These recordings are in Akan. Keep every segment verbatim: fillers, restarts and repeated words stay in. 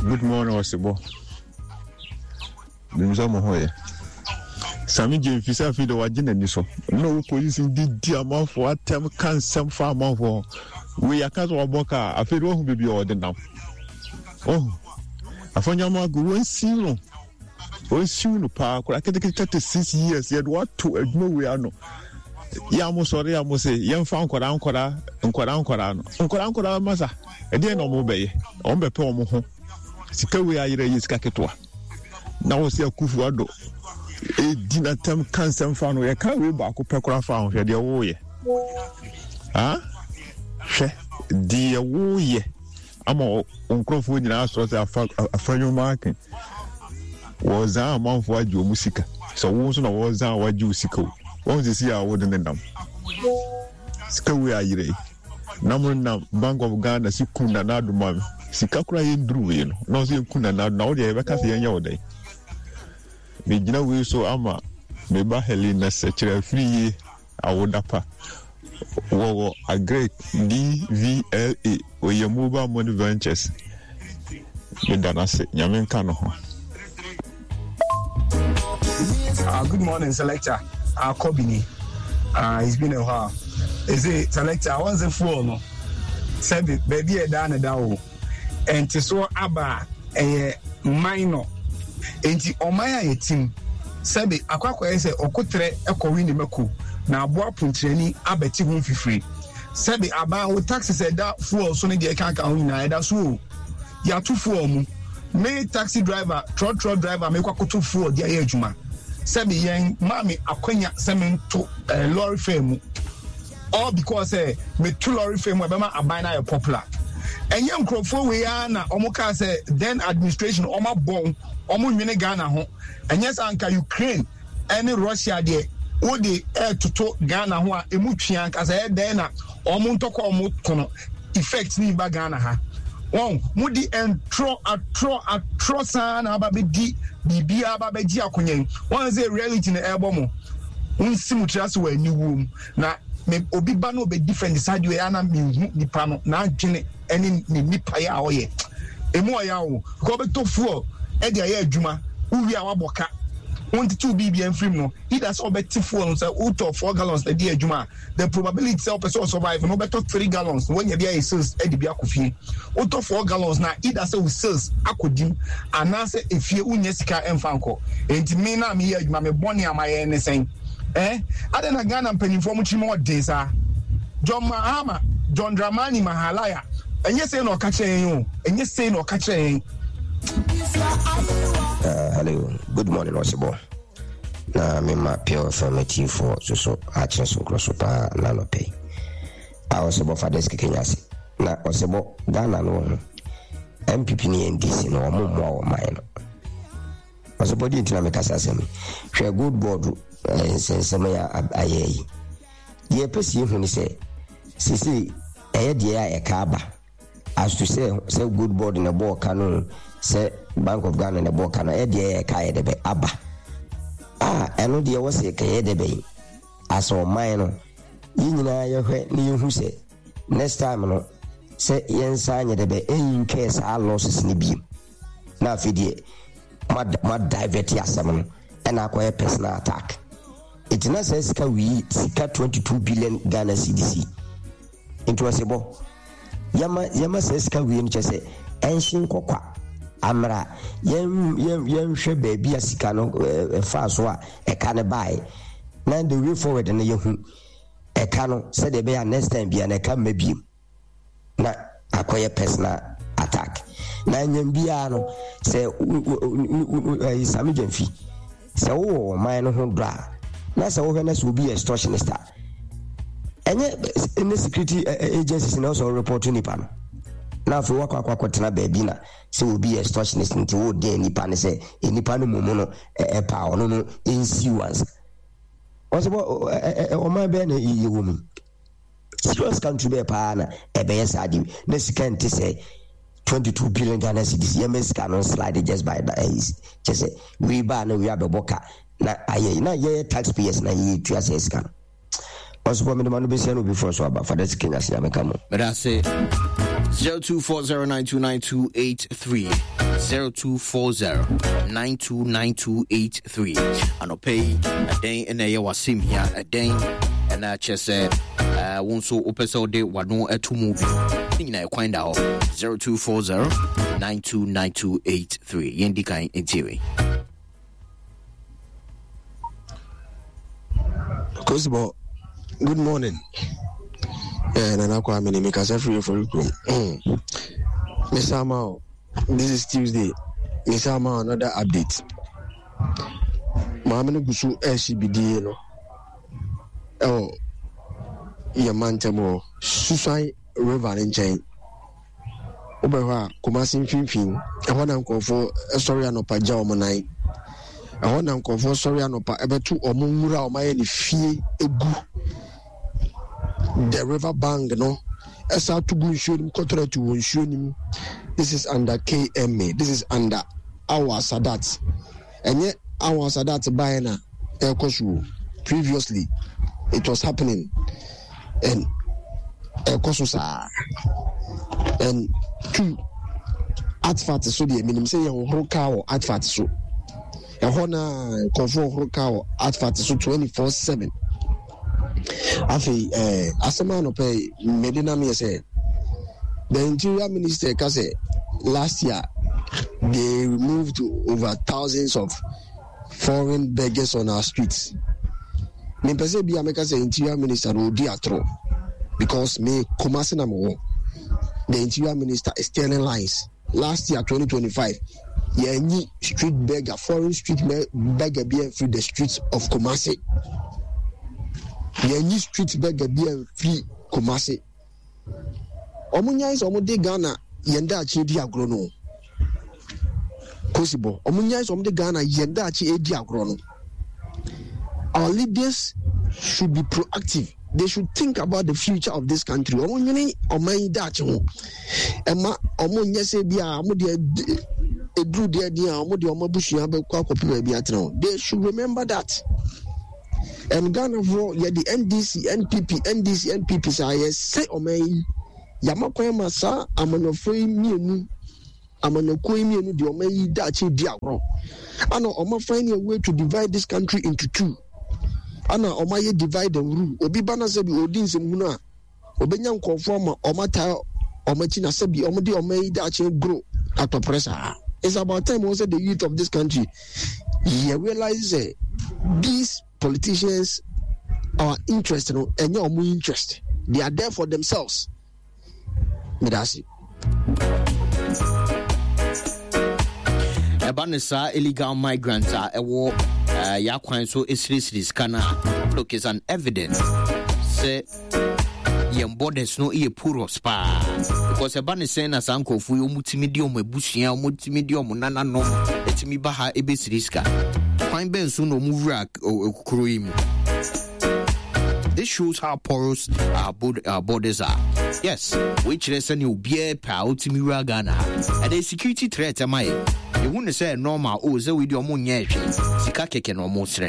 Good morning, Osibo. Bimza Mohoye. Sami Jim Fisa Fido Wajin and so. No police did the amount for what time can some farm for. We are cat or boca, I feel who be ordered now. Oh, I found your mark one seal. One soon park, I can take thirty-six years, yet what to ignore we are no. Yamo sorry, I must say, young found Koran Kora, and Koran Koran, and Koran Kora Massa, a dear no mobile, on the pomo. Sikawe ayire yiskaketwa na wo se akufuado e dina tam kansan fa no ye ka we ba ko pekora fa ho hwe de wo ye ha hwe de wo ye ama onkrofo nyina so se afa afanyo market wo za amanfo agi omusika so wo so na wo za wagi osika wo se si a wo de ndam sikawe ayire namun na Bank of Ghana sikunda na aduma sikakura yendru we no no se kuna na na wo de be ka se yenya wo dai me gina we so ama me ba Helena sechere free awodapa wo wo agree D V L A o ye mobile money ventures me dana se nyamen ka no ho. Uh, good morning, Selector. Uh, Kobini. Uh, it's been a while. Is it Selector? I want the phone. No? Sabi, baby, I done it now. And to so aba a minor. And the Omaya team. Sabi, Aqua say, Okotre, Eko Winnie Mako. Now, boa puntreni, abeti won't be free. Sabi, aba with taxes said that fool, so they can't count in either. So, ya two four. Me taxi driver, truck truck driver, me kwa kutu four, dia ye juma. Sabi yen mami akwenya semen to uh, lorry fame. All because eh uh, me two lorry fame we bema abina e popular. And young crofo we are na omoka say then administration oma bon omo nwene Ghana ho. And yes anka Ukraine any Russia there wo de air to to Ghana ho a emu twian ka say then na omo ntoko omo kono effect ni ba Ghana ha. Wow, mudi entro atro atro sana ababedi bibia ababedi akonyen. One say reality na ebomo. Unsi mutraso wa ni wom na me obi ba no be different side we ana me nipa no na adwene ene ni nipa ya oye. Emu oya wo. Ko be to fuo e de ya adwuma. Uwi a waboka. Want to be bien free no. He does all better for say out of four gallons the day adwuma. The probability of person survive no better three gallons when you be sales e de bi akofie. Out of four gallons na he does say sales akodim anase efie unye sika emfanko. Enti me na me adwuma me boni amaye ne sen. Eh? Ade na Ghana mpanimfo mu chimo days ah. John Mahama, John Dramani Mahalaya. Enye say no ka chen yo. Enye say no ka chen. Uh, hello, good morning, Osibo. Na me ma pure from a T four, so so action so close pa na no pay. I Osibo for this Kenyasi. Na Osibo Ghana no M P P ni N D C no mo mo mine. Osibo di ntina me kasa sem. Hwe good board eh sensema ya ayeyi. Ye pesi hu ni say sisi eye de ya e ka aba. As to say say good board na ball canon say Bank of Ghana na ball canon e de e ka e de be aba. Ah, eno de wo say ka e de be aso man no yi nyina ye hwe ni hu say next time no say yensa anye de be en case a losses ni bi na afidie mad mad divert yasam no and akoye personal attack. It na say sika we sika twenty-two billion Ghana C D C into Osibo yama yama say sika we no chese enshin kokwa amra yem yem yem hwe baby asika no fa so a e ka ne bai na the way forward na yehu e ka no say the be next time bia na ka mabiem na akoye personal attack na nyem bia no say Sami Jemfi say wo man no ho dra na say wo hwe na so be extortionist enye any security agencies na so report nipa no na for wakwa akwa tena baby na say will be extortionist nti wo dey nipa ne say nipa no mumu no e pa ono no insurance Osibo o ma be na yi woman serious country be pa na e be yesadi na sika nti say twenty-two billion Ghana cedis yemeska no slide just by the eyes just say we ba na we abeboka na aye na ye taxpayers na ye tua say sika Also, I'm going to be before so about for this Kenya. But I say zero two four zero nine two nine two eight three zero two four zero nine two nine two eight three. And I'll pay a day in a year was sim here a day and I just said uh won't so open so day what no a two movie. Thing I find out zero two four zero nine two nine two eight three. Yendika in theory. Kosibo, good morning. And I'm going to make us a free for you. Miss Amao, this is Tuesday. Miss Amao, another update. Mamma Gusu L C B D. Oh, your man Tamo, Susai River in Chain. Obewa, Kumasin Finfin. I want to call for a story on Pajao Monai. I want to call for sorry on Pabetu or Mumura or my fee egu. The river bank, no. As I to go show him, contrary to show him. This is under K M A. This is under our Sadat. And yet, our Sadat Bayana, El Kosu. Previously, it was happening. And El Kosusa. And two, Atfat so the minimum say, Hoka or Atfat so. A Hona, Confo Hoka or Atfat so twenty-four seven. Afi eh asema no pay Medina me say the interior minister say last year they removed over thousands of foreign beggars on our streets. Me pese bi ameka say interior minister no di atro because me Kumasi na mo the interior minister is telling lies. Last year twenty twenty-five yeah any street beggar foreign street beggar be free the streets of Kumasi. Yenyi street beggar be free Kumasi. Omunya is omode Ghana yenda achi edi agro no. Kosibo. Omunya is omode Ghana yenda achi edi agro no. Our leaders should be proactive. They should think about the future of this country. Omunya omai dachi ho. Ema omunya se bia omode edru dia dia omode omabusu ya be kwa kopi bia atena. They should remember that. And Ghana for yeah the N D C, N P P, N D C, N P P say say omei yamakwa masa amanofoi mienu amanokoi mienu di omei dachi di agro. Ana oma find a way to divide this country into two. Ana oma ye divide and rule. Obi bana se bi odin se mu na obenya nkonform oma ta oma chi na se bi oma di omei dachi grow at pressure. It's about time also the youth of this country you realize uh, these politicians are interested in and your interest. They are there for themselves. Medasi. Ebanesa illegal migrants are a war. Yakwan so is this kana. Look, is an evidence. Say yem borders no e poor spa because Ebanesa na sanko fu yo multimedium ebusia multimedium nana no etimi baha ebesiriska. Fine Ben soon no move rack or cream. This shows how porous our, bod- our borders are. Yes, which lesson you be a power to me Ghana. And the security threat am I? You wouldn't say normal, oh, so with your moon yet. Sikake no more threat.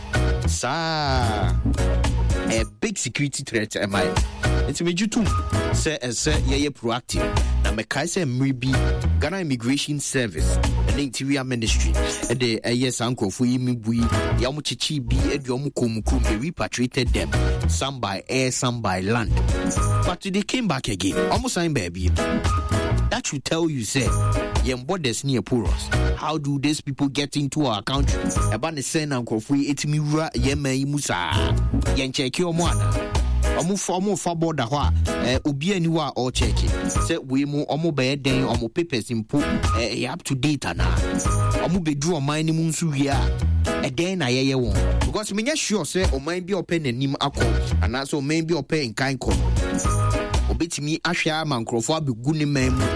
Sa a big security threat am I? It's me you too. Say and say ye proactive. Now me kai say maybe Ghana Immigration Service and Interior Ministry and the yes uncle for me we yamuchichi be and yomukum they repatriated them, some by air, some by land. But they came back again. Almost sign baby. That should tell you say yem borders near Puros. How do these people get into our country? About the same uncle for it me yeme musa yen check your mwana. Omo for omo for border hwa eh obi aniwa or check it say we mu omo be den omo papers impo eh up to date na omo be do oman ni mu nsu hia e den na yeye won because me nya sure say oman bi open nanim akọ ana so oman bi open kan kọ obetimi ahwa mankrofo abegu ni man mu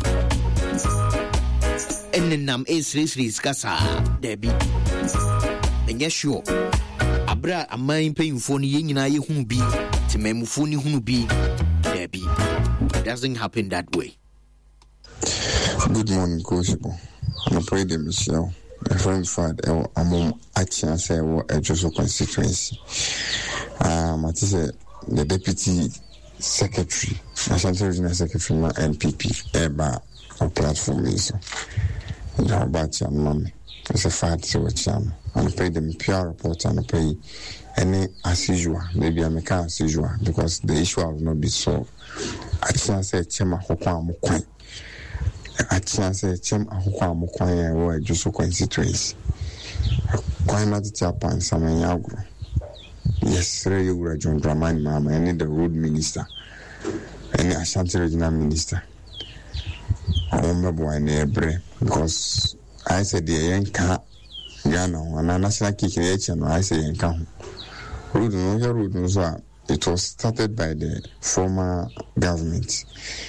enenam esresre skasa debi me nya sure abra aman payinfo ni yenyina ye hu bi timemufuni hunu bi debi. It doesn't happen that way. Good morning, Kosibo. I pray the Michelle. A friend father among action say what a Joseph constituency. Um, I say the deputy secretary, Ashanti Regional Secretary, na N P P, eba on platform is. Yeah, about your mom. It's a fact to watch them. And pay them P R report and pay any as usual. Maybe I make as usual because the issue will not be solved. I can't say Chema Hokwa Mukwan. I can't say Chem Hokwa Mukwan or just so constituency. Why not the Japan Saman Yagro? Yes, Ray John Dramani Mama, any the road minister, any Ashanti Regional Minister. I remember when they break because I said the Yanka Ghana and a national kick I say Yanka. Road no road so it was started by the former government.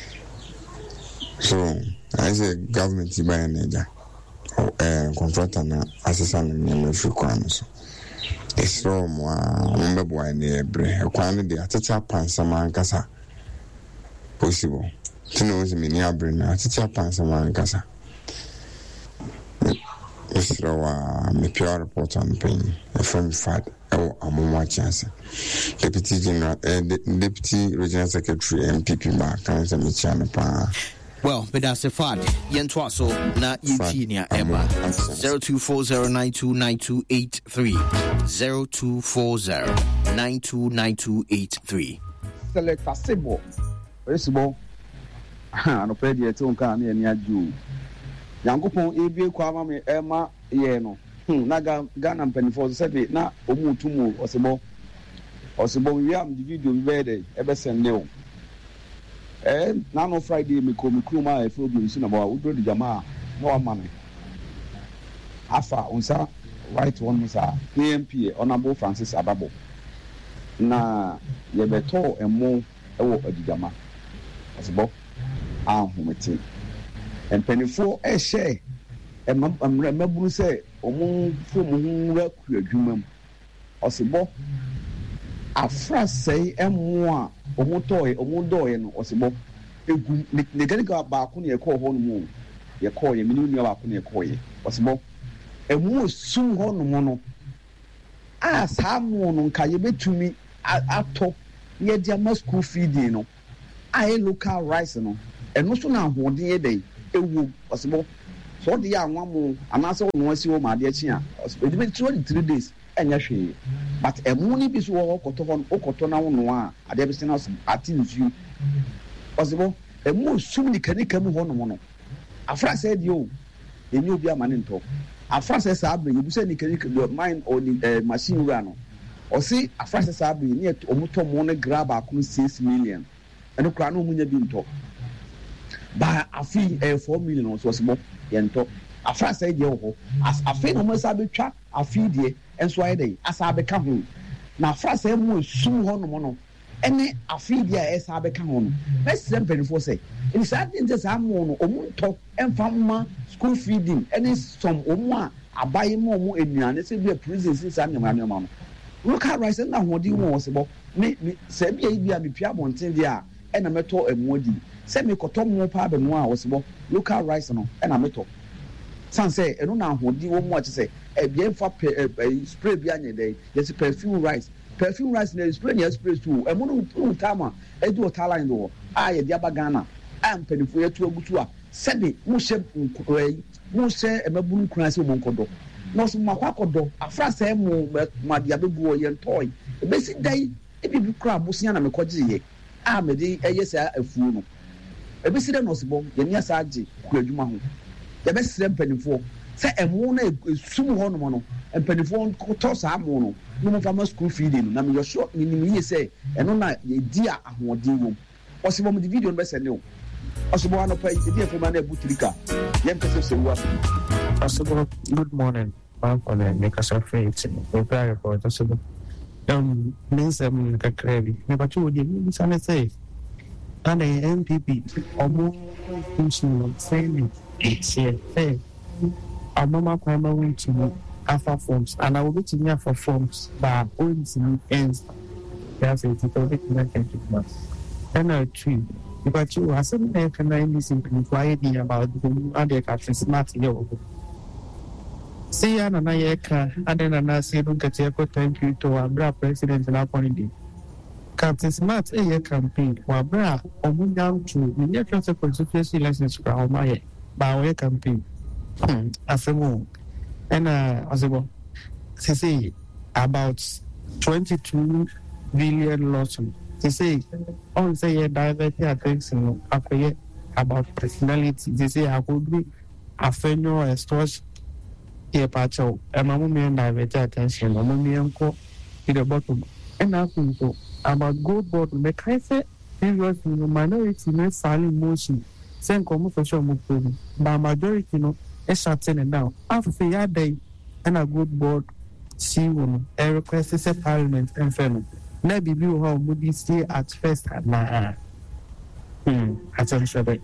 So I say government by a nature or a contractor na assistant in the requirements. It's from remember when they break a quantity the Atacha Pansaman Casa possible. Tino mini abrina aticha pansa mankasa Esrawa me pure report on pain from fad or amoma chance deputy general uh, deputy regional secretary M P P ba kan se me chana pa. Well, but that's a fact. Yentwa so na Eugenia Emma zero two four zero nine two nine two eight three zero two four zero nine two nine two eight three. Select a symbol. Possible. No pedi eti onka na eni aju Yankopon ebie kwa ma me ema ye no na Ghana mpanifo se be na omutumu osebo osebo wi am di video bi be ebe sende o eh na no Friday me ko me kruma e fo bi nsi na ba udro di jama na wa ma me afa unsa right one musa P M P Honorable Francis Ababo na ye beto emo ewo adigama osebo ahumete empenifo ehye emaburu se omun fo mu ra ku adwuma mu osebo afra sei emo a omutoye omudoye no osebo egu ne ganika ba ko ne ekọ ho no mu ye ko ye mini nua ba ko ne ekọ ye osebo emu sum ho no mo no a samu no nka ye betumi ato ye dia ma school feeding no a local rice no eno so na ahode ye dey ewu osebo so de ya anwamo anase ono asi wo ma de achi a osebo de twenty-three days enya hwe but emu ni bi so wo koto ho okoto na wono a ade bi se na ati nsu osebo emu sum ni kanika mu ho no no afra say de o eni obi amane nto afra say sa abre yebu se ni kanika mine or the machine ura no o si afra say sa abre ni omuto mo ne grab akun six million eno kra no munya bi nto ba afi eh four million on so small yento afra say de ho as afi no mo sa betwa afi de enso aye dey asa beka ho na afra say mo sum ho no mo no ene afi de a esa beka ho no best simple for say in sad things am no omunto emfa ma school feeding ene some omu a abaye mo omu enuane say be prison since am nyama nyama no look at rice na hodi mo se bo me say bia bia me pia bonten de a ena meto emodi say me koto mo pa be no a osebo local rice no ena meto san say eno na hodi wo mo a say e bia fa spray bia nye dey yes perfume rice perfume rice na spray na spray too e mo no tama e do tala ndo a ye dia ba Ghana am penifo ye tu agutu a sebe mo she mo she e maburu kuna se mo nkodo no so makwa kodo afra say mo ma dia bebu o ye ntoy e be si dai e bi kura bosia na me koje ye a me di eye sa afuo no ebe si de no sebo ye nia sa age ku adwuma ho ye be sire mpanifo se emo na esum ho no mo no mpanifo to sa amo no no mo fama school feeding na me yo sure ni ni ye say eno na ye di a ahode wo osebo mo di video no be send o osebo ano pa ye di afema na ebutrika ye mpese se wo osebo good morning I'm for the make us afraid we prepare for osebo um means um kakrebi me ba chu di mi sana say and the M P P omo function saying it's here say amama kwama went to alpha forms and I will be to me for forms but only ends that's it to be connected to us and I tree but you are some can I listen to inquiry about the other countries smart yo See, I don't know, I don't know, say, look at your thank you to our brother president and appointee. Captain Smart, a year campaign, while bra, or move down to the near transfer constituency license for our my by campaign. As a move. And uh, as a well, they say about twenty-two billion lawsuit. They say, on say a diverted attention after about personality. They say I could be a fenno and stores here, Pacho, and my woman diverted attention, my woman uncle in the bottom. And I think about gold board, make I say, previous minority may file motion, send common for sure, but majority, you know, is shutting it down. After a day, and a good board, see woman, a request is a parliament and family. Maybe you how would you stay at first at my hmm, attention.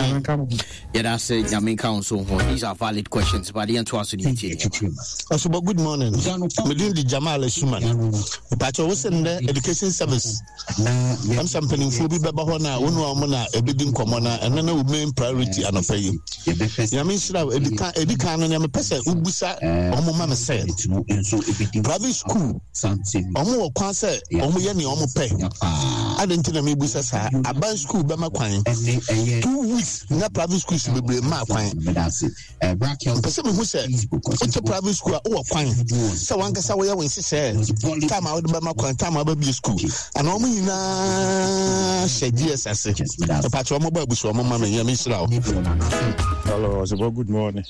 Yeah, that's it. I mean, council. These are valid questions, but the answer to the also, but good morning. Medin the Jamal Suman. But I was in the education service. I'm something for be Babahona, Unwamana, a bidding commoner, and then a main priority and a pay. Yamisra, Edikan, and I'm a person who was at Omama said. Private school, Omo Quansa, Omoyani, Omo pay. I didn't tell me, Busa, a band school, Bama Quine. Two na private schools be be ma kwan person who say it's private school o kwan say wan ka say we wen say time a we be ma kwan time a be school and o mu nyina shedi esase e pa cho mo ba busu o mo ma me yam Israel. Hello, so good morning.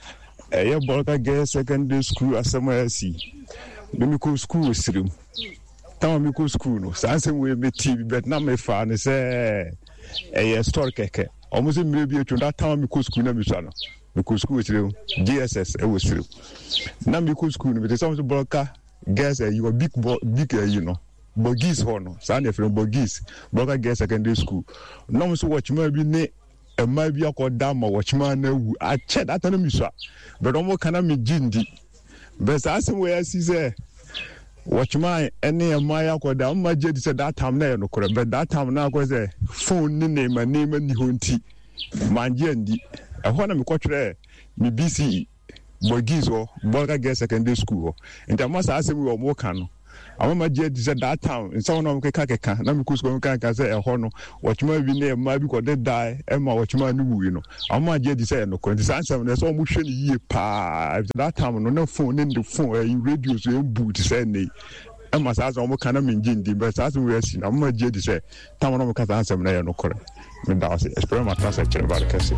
Eh ya Bolka Girls Secondary School asamasi me me ko school sirim time me ko school no say we me T V but na me fa ne say eh store keke almost maybe at that time because school na misano because school is G S S it was true na because school but some Bolka Girls you are big big you know Bogis hono sane from Bogis Bolka Girls Secondary School no so watch maybe ne e ma bi akoda ma watch man na wu a che that na miswa but omo kana me jindi but as we see say watch my any of my akoda ma je di say that time na no kore but that time na ko say phone ni name name ni honti manje ndi e ho na me kwotwere me B C E Bogis or Bolka Girls Secondary School and am say asem we omo ka no ama je di say that time in some no keka keka na me ku school kan kan say e ho no watch my bi na ma bi ko de die e ma watch my no wu no ama je di say no ko di say na so mo hwe ni yie pa that time no na phone ni the phone radio so e boot say nei Emma says, I'm kind of in Jindi, but as we are seeing, I'm a jedi say, Tamano Cat answer me no correct. Medasi, experiment transaction about Cassie.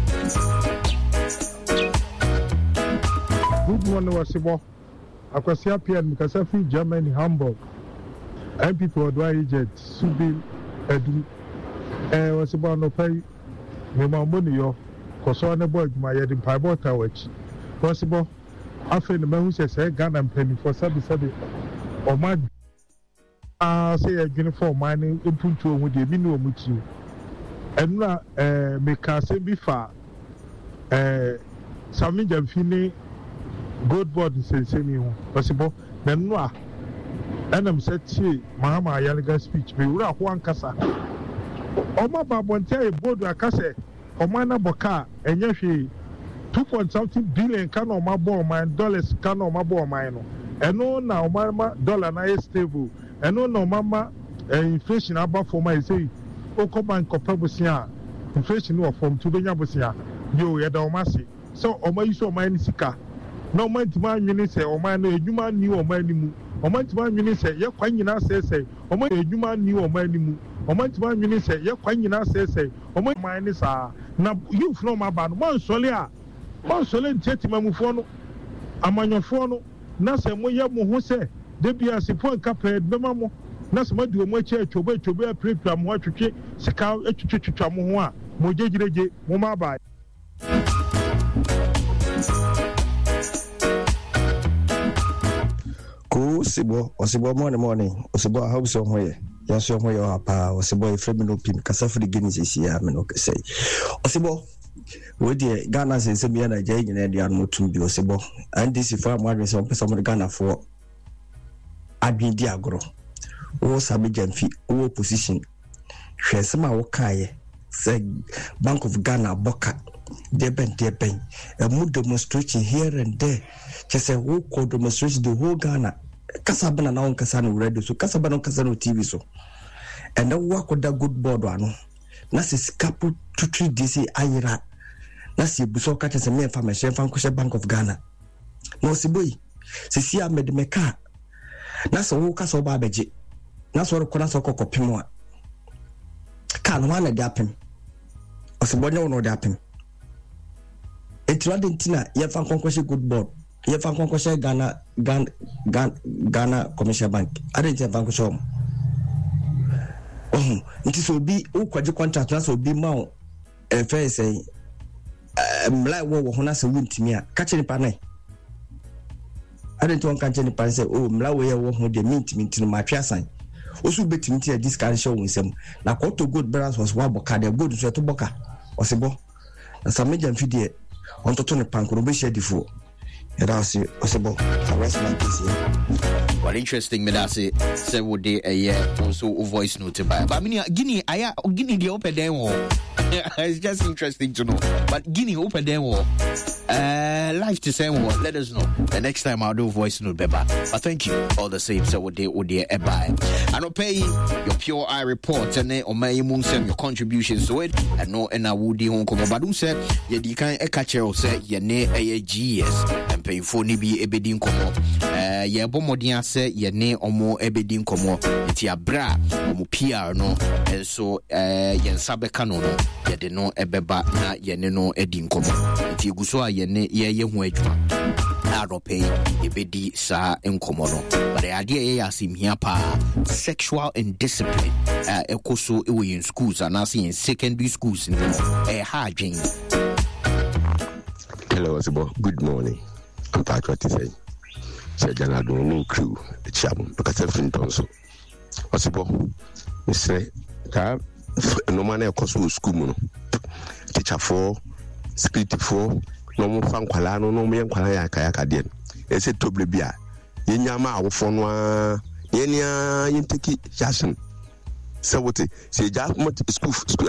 Good morning, Wasibo. I was here, because I feel Germany, Hamburg. And people do I jet, Subi, Edu, and Wasibo no pay, Mama Money, yo, because on the board, my head in Pibota, which Wasibo, I feel the man who says, Ghana and penny for Sabi Sabi, or my. Ah, say a uniform mining input to with the minimum with you. And now, eh, make us be far. Eh, Sami Jamfini, good board is the same possible. Then, no, and I'm said, see, Mahama Yalaga speech, me would have one cassa. Oma Babonte, board a cassa, Omana Boka, and Yashi, two point something billion can on my ball, my dollars can on my ball, mine. And no, now, my dollar na stable. And no, no, mama, inflation about for my say, oh, come and compare with ya. Inflation or from two Benabusia, you had almost so, or my use of my Nisika. No man to my minister, or my human new or my new, or my to my minister, you're quite in us, say, or my human new or my new, or my to my minister, you're quite in us, say, or my minus are now you know my band, one solia, one solen tetimamufono, a manyofono, Nasa Moya Mohose. Debi asipon kapɛ bɛma mo na sɛ madu mo akyɛ atwobe atwobe aprepra mo atwetwe sika atwetwetwa mo ho a mo gyegyeregye mo ma ba ko sibo osibo morning morning osibo how so hoye yaso hoye apa osibo efremi no pim kasa firi gini sisi ya me no kase osibo we dey Ghana se se bia na jai nyina dia no tum bi osibo and this for mo adwese on pesa mo Ghana for adwen di agro wo sabe jamfi wo position hwesema wo kae say Bank of Ghana boka deɛ bɛn deɛ bɛn ɛmu demonstration here and there kyɛ sɛ wokɔ demonstration the whole Ghana kasa bɛna na wonkasa no radio so kasa bɛna wonkasa no T V so ɛnɛ woakɔda good board ano na sɛ sika po tuturi die sɛ ayera na sɛ ebuso ka kyɛ sɛ mɛmfa mɛhyɛ mfa nkɔhyɛ Bank of Ghana na ɔsiboi sɛ si amede mɛka na sɛ wo kasa wo ba abɛgye na sɛ ɔrekɔ na sɛ ɔkɔ kɔpem a ka no wana de apem ɔsibɔ nyɛ wo no de apem etira de ntina yɛmfa nkɔnkɔhyɛ good board yɛmfa nkɔnkɔhyɛ Ghana Ghana Ghana Ghana Commercial Bank ade ntina mfa nkɔhyɛ wɔn oh nti so obi wokɔgye contract na sɛ obi ma wo ɛfɛ sɛ mlai wo wo ho na sɛ wontimi a ka kyɛ nipa nai ade nti wɔn ka kyɛ nipa sɛ oh mlai wo yɛ wo ho de mintimi ntino matwe asan osu betimi nti a discount show wo nsɛm na kɔtɔ gold balance was wa boka de gold so to boka ɔsebɔ na sɛ megya mfidie ɔntoto ne pankoro be share difo ɛda ɔse ɔsebɔ arrest my case here. Well, interesting, me that's it. Say what day a year also voice note by. But I mean, Guinea, I Guinea the open there. It's just interesting to know. But Guinea open there. Uh, life to say what? Let us know. The next time I'll do voice note, Beba. But thank you all the same. So what day would they buy? I don't pay your pure eye report and then or my moon send your contributions to it. And no, and I would do home come. But who said you can't a catcher or say your name a G S and pay for nibi a bidding come up. Uh, yeah, Bomodian said your name or more a bidding come up. It's your bra or P R no. And so, uh, yen sabekano no. Ya de no a beba na yen no a din come up. It's you go ye ne ye ye huejuma. I don't pay a bedi sa encomono. But the idea is him here pa sexual indiscipline. Uh, ekoso ewe in schools and I see in secondary schools in a hard jing. Hello, Osibo. Good morning. I'm Patrick Tiffany. Sajana do no crew the cham because Finton so. Osibo. We say that no man ekoso school no. Teacher for spirit for no mo fan kwala no no me kwala ya kaya kadien e se toble bia ye nyama awofo no a ye nia yinteki jason se wote se ja mo school school